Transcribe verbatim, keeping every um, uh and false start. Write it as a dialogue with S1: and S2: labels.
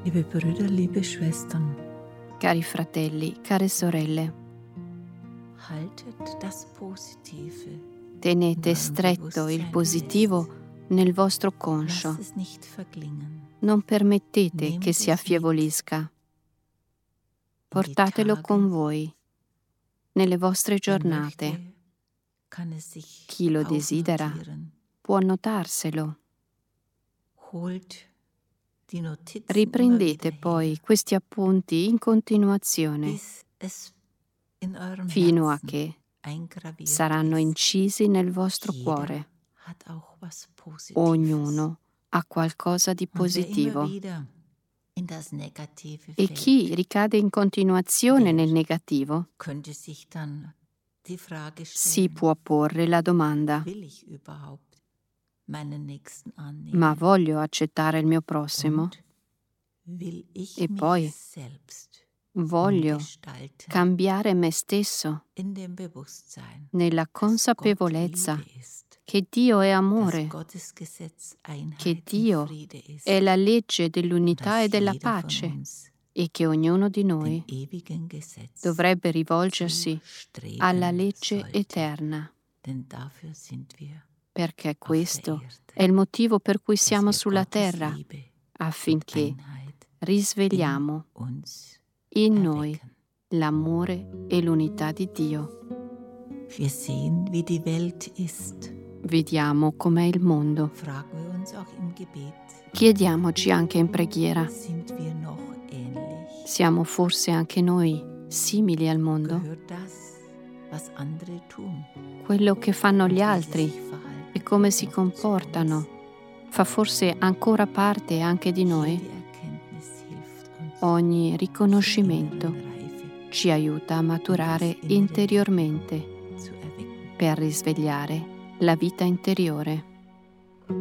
S1: Liebe Brüder, liebe Schwestern,
S2: Cari fratelli, care sorelle,
S1: haltet das Positive,
S2: tenete
S1: in eurem
S2: stretto il
S1: Bewusstsein
S2: positivo
S1: fest.
S2: nel vostro
S1: Lasst
S2: conscio.
S1: es nicht verklingen.
S2: Non permettete
S1: Nehmt
S2: che si
S1: es
S2: affievolisca.
S1: In die
S2: Portatelo
S1: Tage,
S2: con voi nelle vostre
S1: wer
S2: giornate.
S1: möchte, kann es sich
S2: Chi lo desidera
S1: aufnotieren.
S2: può annotarselo.
S1: Holt die Notizen immer
S2: Riprendete
S1: wieder
S2: poi
S1: her,
S2: questi appunti in continuazione
S1: bis es in eurem
S2: fino a
S1: Herzen
S2: che
S1: eingraviert
S2: saranno
S1: ist.
S2: incisi nel vostro
S1: Jeder
S2: cuore.
S1: hat auch was Positives.
S2: Ognuno ha qualcosa di
S1: Und wer immer
S2: positivo.
S1: wieder in das Negative
S2: E chi
S1: fällt,
S2: ricade in continuazione nel
S1: der
S2: negativo
S1: könnte sich dann die Frage
S2: si
S1: stellen,
S2: può porre la domanda:
S1: will ich überhaupt meinen Nächsten
S2: ma
S1: annehmen?
S2: voglio accettare il mio prossimo?
S1: Und will ich
S2: E
S1: mich
S2: poi
S1: selbst
S2: voglio
S1: umgestalten
S2: cambiare me stesso
S1: in dem Bewusstsein,
S2: nella
S1: dass Gott
S2: consapevolezza
S1: Liebe ist,
S2: che Dio è
S1: dass
S2: amore,
S1: Gottes Gesetz
S2: che
S1: Einheit und
S2: Dio
S1: Friede ist
S2: è la legge
S1: und
S2: dell'unità
S1: dass
S2: e della
S1: jeder von
S2: pace
S1: uns
S2: e che ognuno di
S1: dem
S2: noi
S1: ewigen Gesetz
S2: dovrebbe rivolgersi alla
S1: zustreben
S2: legge
S1: sollte.
S2: eterna,
S1: Denn dafür sind wir
S2: perché
S1: auf der
S2: questo
S1: Erde,
S2: è il motivo per cui
S1: dass
S2: siamo
S1: wir
S2: sulla
S1: Gottes
S2: terra,
S1: Liebe und
S2: affinché
S1: Einheit in
S2: risvegliamo
S1: uns
S2: in noi
S1: erwecken.
S2: l'amore e l'unità di Dio.
S1: Wir sehen, wie die Welt ist.
S2: Vediamo com'è il mondo.
S1: Fragen wir uns auch im Gebet,
S2: Chiediamoci anche in preghiera:
S1: sind wir noch ähnlich?
S2: siamo forse anche noi simili al mondo?
S1: Gehört das, was andere tun
S2: Quello che fanno
S1: und
S2: gli
S1: wie sie
S2: altri
S1: sich verhalten,
S2: e come si
S1: noch zu uns?
S2: comportano fa forse ancora parte anche di noi?
S1: Jede Erkenntnis hilft uns
S2: Ogni
S1: zur
S2: riconoscimento
S1: inneren Reife
S2: ci aiuta a maturare interiormente
S1: zu erwecken.
S2: per risvegliare la vita interiore.